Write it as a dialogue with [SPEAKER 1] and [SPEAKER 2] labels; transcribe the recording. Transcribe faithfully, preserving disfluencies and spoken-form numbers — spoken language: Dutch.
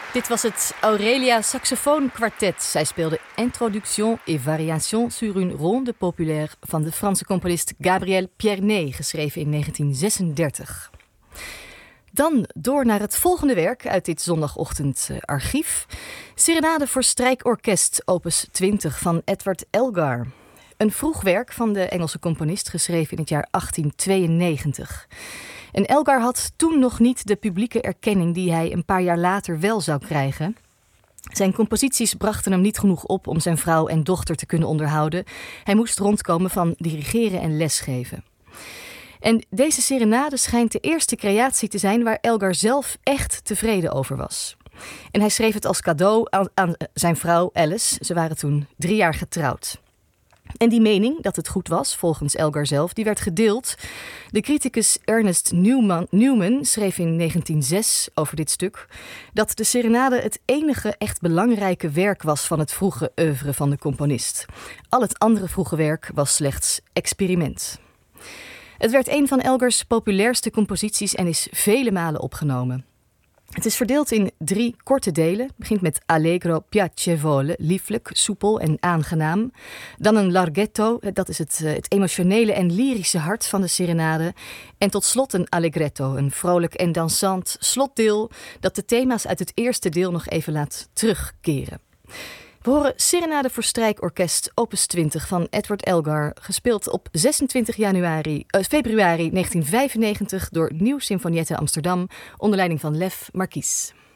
[SPEAKER 1] Dit was het Aurelia Saxofoon Quartet. Zij speelde Introduction et Variation sur une ronde populaire van de Franse componist Gabriel Pierné, geschreven in negentien zesendertig. Dan door naar het volgende werk uit dit zondagochtend uh, archief. Serenade voor strijkorkest, opus twintig van Edward Elgar. Een vroeg werk van de Engelse componist, geschreven in het jaar achttien tweeënnegentig. En Elgar had toen nog niet de publieke erkenning die hij een paar jaar later wel zou krijgen. Zijn composities brachten hem niet genoeg op om zijn vrouw en dochter te kunnen onderhouden. Hij moest rondkomen van dirigeren en lesgeven. En deze serenade schijnt de eerste creatie te zijn waar Elgar zelf echt tevreden over was. En hij schreef het als cadeau aan, aan zijn vrouw Alice. Ze waren toen drie jaar getrouwd. En die mening, dat het goed was, volgens Elgar zelf, die werd gedeeld. De criticus Ernest Newman, Newman schreef in negentien nul zes over dit stuk dat de serenade het enige echt belangrijke werk was van het vroege oeuvre van de componist. Al het andere vroege werk was slechts experiment. Het werd een van Elgars populairste composities en is vele malen opgenomen. Het is verdeeld in drie korte delen. Het begint met Allegro piacevole, lieflijk, soepel en aangenaam. Dan een larghetto, dat is het, het emotionele en lyrische hart van de serenade. En tot slot een allegretto, een vrolijk en dansant slotdeel dat de thema's uit het eerste deel nog even laat terugkeren. We horen Serenade voor strijkorkest opus twintig van Edward Elgar, gespeeld op zesentwintig januari, uh, februari negentien vijfennegentig door Nieuw Symfoniette Amsterdam onder leiding van Lef Marquis.